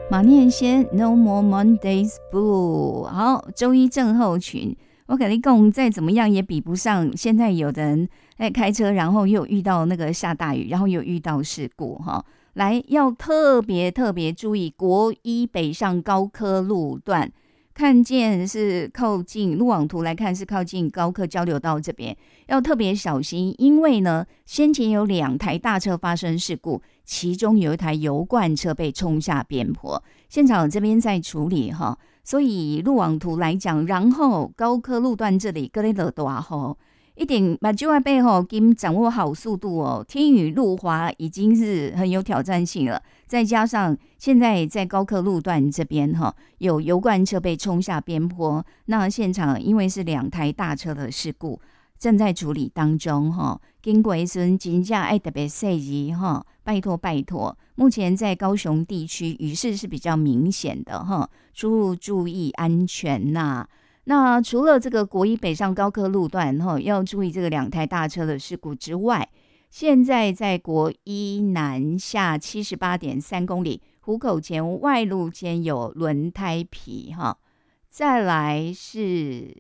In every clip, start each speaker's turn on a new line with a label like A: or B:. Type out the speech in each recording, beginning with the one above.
A: 马念先 No More Mondays Blue。 好，周一症候群，我跟你讲，再怎么样也比不上现在有的人在开车，然后又遇到那个下大雨，然后又遇到事故哈。来，要特别注意国一北上高科路段，看见是靠近路网图来看是靠近高科交流道这边，要特别小心，因为呢先前有2台大车发生事故，其中有一台油罐车被冲下边坡，现场这边在处理哈，所以路网图来讲，然后高科路段这里各类的大吼，一定把就要背后给掌握好速度哦。天雨路滑已经是很有挑战性了，再加上现在在高科路段这边哈，有油罐车被冲下边坡，那现场因为是2台大车的事故，正在处理当中哈。经过一阵真正爱特别细致哈，拜托，目前在高雄地区雨势是比较明显的哈，出入注意安全呐。那除了这个国一北上高科路段要注意这个2台大车的事故之外，现在在国一南下 78.3 公里湖口前外路间有轮胎皮哈，再来是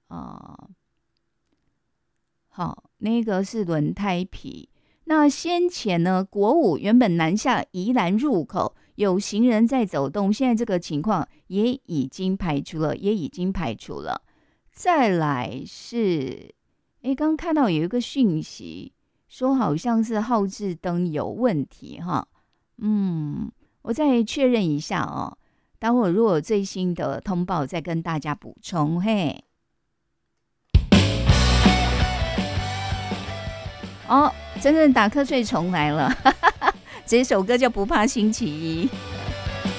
A: 好，那个是轮胎皮。那先前呢，国五原本南下宜兰入口有行人在走动，现在这个情况也已经排除了。再来是，刚看到有一个讯息说好像是号志灯有问题哈，我再确认一下哦，待会儿如果有最新的通报再跟大家补充嘿。真正打瞌睡虫来了，这首歌就不怕星期一。